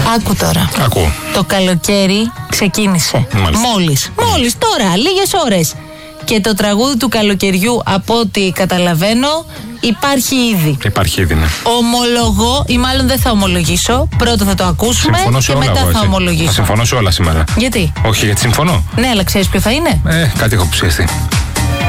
Άκου τώρα. Ακούω. Το καλοκαίρι ξεκίνησε. Μόλις τώρα, λίγες ώρες. Και το τραγούδι του καλοκαιριού, από ό,τι καταλαβαίνω, υπάρχει ήδη. Ναι. Ομολογώ, ή μάλλον δεν θα ομολογήσω. Πρώτα θα το ακούσουμε και μετά θα ομολογήσω. Θα συμφωνώ σε όλα σήμερα. Γιατί? Όχι, γιατί συμφωνώ. Ναι, αλλά ξέρεις ποιο θα είναι? Κάτι έχω ψηφιστεί.